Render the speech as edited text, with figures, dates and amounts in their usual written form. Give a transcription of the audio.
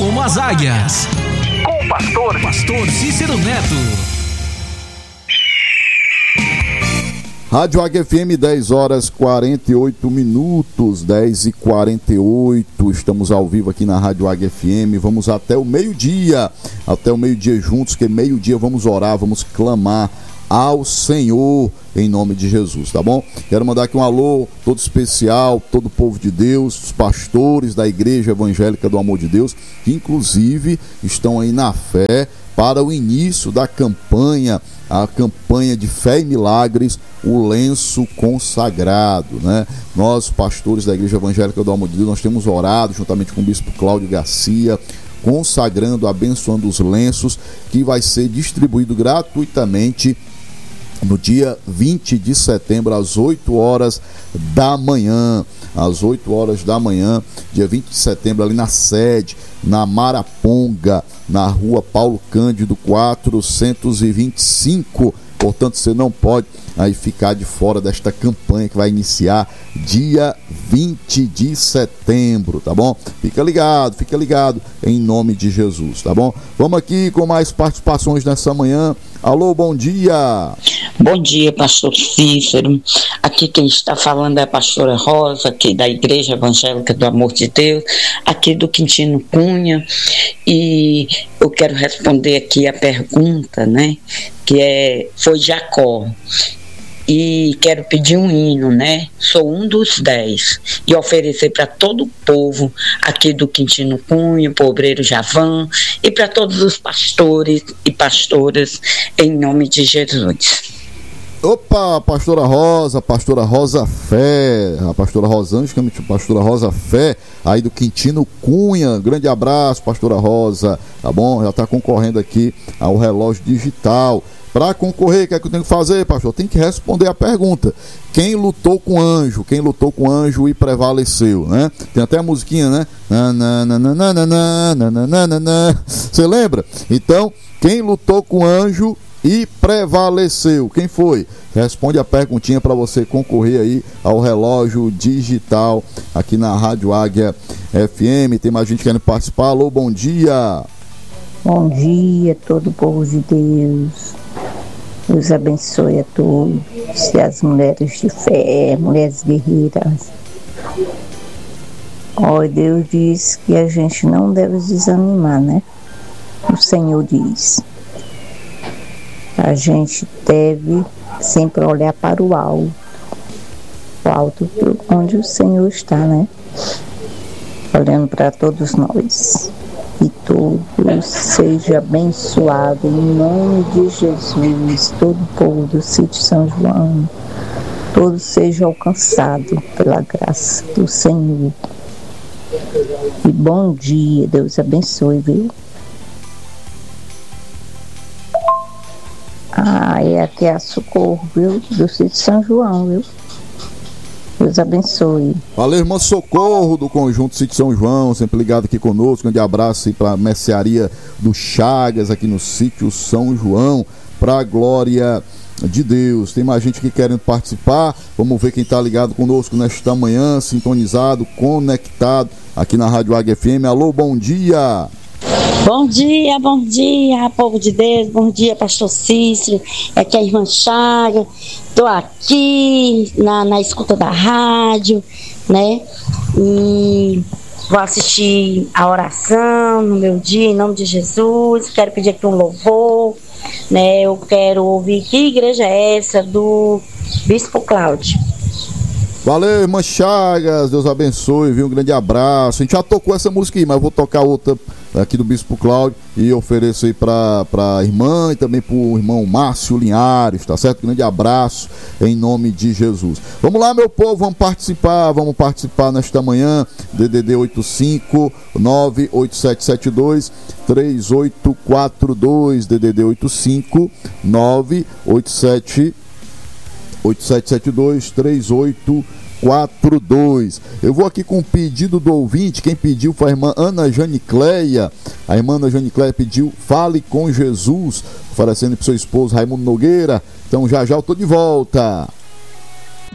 Como as águias. Com o pastor Cícero Neto. Rádio Águia FM, 10 horas 48 minutos, 10h48, estamos ao vivo aqui na Rádio Águia FM, vamos até o meio-dia juntos, que meio-dia vamos orar, vamos clamar ao Senhor em nome de Jesus, tá bom? Quero mandar aqui um alô todo especial, todo o povo de Deus, os pastores da Igreja Evangélica do Amor de Deus, que inclusive estão aí na fé para o início da campanha, a campanha de fé e milagres, o lenço consagrado, né? Nós, pastores da Igreja Evangélica do Amor de Deus, nós temos orado juntamente com o bispo Cláudio Garcia, consagrando, abençoando os lenços, que vai ser distribuído gratuitamente no dia 20 de setembro, às 8 horas da manhã. Às 8 horas da manhã, dia 20 de setembro, ali na sede, na Maraponga, na rua Paulo Cândido 425. Portanto, você não pode aí ficar de fora desta campanha que vai iniciar dia 20 de setembro, tá bom? Fica ligado em nome de Jesus, tá bom? Vamos aqui com mais participações nessa manhã. Alô, bom dia! Bom dia, pastor Cícero. Aqui quem está falando é a pastora Rosa, aqui da Igreja Evangélica do Amor de Deus, aqui do Quintino Cunha, e eu quero responder aqui a pergunta, né, foi Jacó. E quero pedir um hino, né? Sou um dos 10 e oferecer para todo o povo aqui do Quintino Cunha, para o obreiro Javan e para todos os pastores e pastoras, em nome de Jesus. Opa, pastora Rosa Fé, a pastora Rosângela, pastora Rosa Fé, aí do Quintino Cunha, grande abraço, pastora Rosa, tá bom? Já está concorrendo aqui ao relógio digital. Para concorrer, o que é que eu tenho que fazer, pastor? Tem que responder a pergunta. Quem lutou com anjo e prevaleceu, né? Tem até a musiquinha, né? Você lembra? Então, quem lutou com anjo e prevaleceu? Quem foi? Responde a perguntinha para você concorrer aí ao relógio digital aqui na Rádio Águia FM. Tem mais gente querendo participar. Alô, bom dia. Bom dia, todo o povo de Deus. Deus abençoe a todos e as mulheres de fé, mulheres guerreiras. Deus diz que a gente não deve desanimar, né? O Senhor diz. A gente deve sempre olhar para o alto onde o Senhor está, né? Olhando para todos nós. E todos seja abençoado em nome de Jesus, todo o povo do sítio São João, todos seja alcançado pela graça do Senhor. E bom dia, Deus abençoe, viu? Aqui é a Socorro, viu? Do sítio São João, viu? Deus abençoe. Valeu, irmã Socorro do Conjunto Sítio São João, sempre ligado aqui conosco. Um grande abraço aí para a mercearia do Chagas aqui no Sítio São João, para a glória de Deus. Tem mais gente que querendo participar. Vamos ver quem está ligado conosco nesta manhã, sintonizado, conectado aqui na Rádio Águia FM. Alô, bom dia. Bom dia, povo de Deus, bom dia, pastor Cícero, aqui é a irmã Chaga, estou aqui na escuta da rádio, né, e vou assistir a oração no meu dia, em nome de Jesus, quero pedir aqui um louvor, né, eu quero ouvir que igreja é essa do Bispo Cláudio. Valeu, irmã Chagas, Deus abençoe, viu? Um grande abraço. A gente já tocou essa música aí, mas eu vou tocar outra aqui do Bispo Cláudio e ofereço aí pra irmã e também pro irmão Márcio Linhares, tá certo? Grande abraço em nome de Jesus. Vamos lá, meu povo, vamos participar nesta manhã. DDD 85 98772 3842, DDD 85 98772 3842. Eu vou aqui com o pedido do ouvinte. Quem pediu foi a irmã Ana Janicleia. A irmã Ana Janicleia pediu Fale com Jesus, oferecendo para o seu esposo Raimundo Nogueira. Então já eu tô de volta.